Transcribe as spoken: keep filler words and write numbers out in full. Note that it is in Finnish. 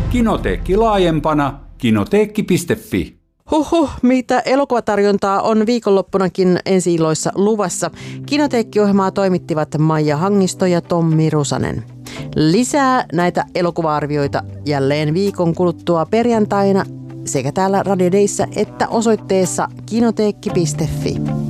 Kinoteekki laajempana. Kinoteekki piste fi. Huhhuh, mitä elokuvatarjontaa on viikonloppunakin ensi-illoissa luvassa. Kinoteekki-ohjelmaa toimittivat Maija Hangisto ja Tommi Rusanen. Lisää näitä elokuva-arvioita jälleen viikon kuluttua perjantaina sekä täällä Radio Dayssä että osoitteessa kinoteekki piste fi.